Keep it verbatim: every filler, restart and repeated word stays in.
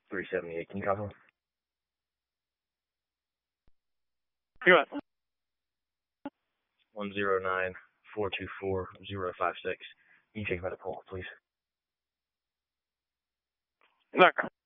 three seventy-eight. Can you copy? You got one zero nine, four two four, zero five six. Can you take my call, please? Look.